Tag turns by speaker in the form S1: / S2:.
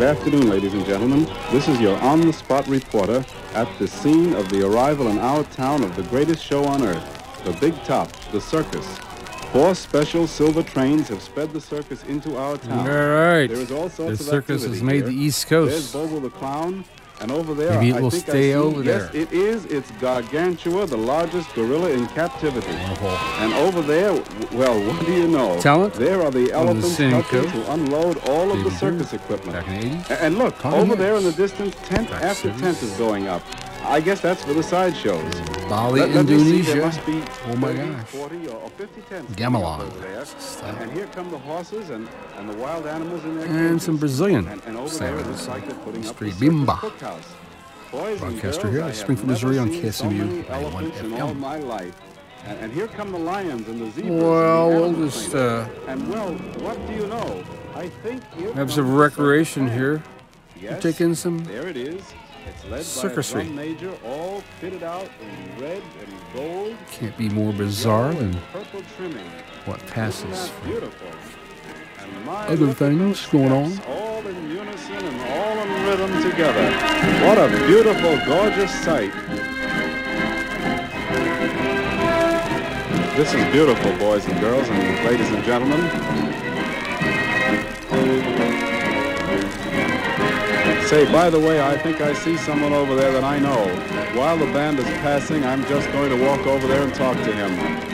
S1: afternoon, ladies and gentlemen. This is your on-the-spot reporter at the scene of the arrival in our town of the greatest show on earth, the Big Top, the circus. 4 special silver trains have sped the circus into our town.
S2: All right.
S1: There is all sorts
S2: The
S1: of
S2: circus
S1: activity
S2: has made
S1: here.
S2: the East
S1: There's
S2: Coast.
S1: Bobo the Clown, and over there,
S2: Maybe it will
S1: I think
S2: stay
S1: I see,
S2: over
S1: yes,
S2: there.
S1: it is. It's Gargantua, the largest gorilla in captivity.
S2: Wonderful.
S1: And over there, well, what do you know?
S2: Talent?
S1: There are the elephants
S2: Scenic
S1: helping
S2: Coast.
S1: to unload all of the
S2: Baby
S1: circus
S2: Blue.
S1: equipment.
S2: Back in the 80s.
S1: And look,
S2: Coming
S1: over
S2: here.
S1: there in the distance, tent
S2: Back
S1: after
S2: cities.
S1: tent is going up. I guess that's for the sideshows.
S2: Bali,
S1: Let me see, there
S2: Indonesia.
S1: must be
S2: Oh my
S1: 30,
S2: gosh.
S1: 40 or 50 tents
S2: Gamelan.
S1: over there.
S2: Style.
S1: And here come the horses and the wild animals in their
S2: And
S1: cages.
S2: some Brazilian
S1: And over there it
S2: sounds.
S1: looks like they're putting up the
S2: Street Bimba.
S1: circus cookhouse. Boys and
S2: Broadcaster
S1: girls,
S2: here
S1: I
S2: at
S1: have
S2: Springfield,
S1: never
S2: Missouri on
S1: seen so
S2: KSMU
S1: many
S2: 91
S1: elephants in
S2: FM.
S1: all my life. And here come the lions and the zebras.
S2: Well,
S1: and the
S2: we'll
S1: animal
S2: just
S1: trainers. And well, what do you know? I think here
S2: have
S1: comes
S2: some
S1: the
S2: recreation
S1: circus
S2: here.
S1: band. Yes,
S2: Take in some
S1: there it is. It's led
S2: circusry.
S1: by a drum major, all fitted out in red and gold.
S2: Can't be more bizarre
S1: yellow,
S2: than
S1: and purple trimming.
S2: what
S1: Isn't
S2: passes
S1: that
S2: for
S1: beautiful? And my,
S2: other
S1: look at
S2: things
S1: those
S2: going on.
S1: steps, all in unison and all in rhythm together. What a beautiful, gorgeous sight. This is beautiful, boys and girls and ladies and gentlemen. Say, by the way, I think I see someone over there that I know. While the band is passing, I'm just going to walk over there and talk to him.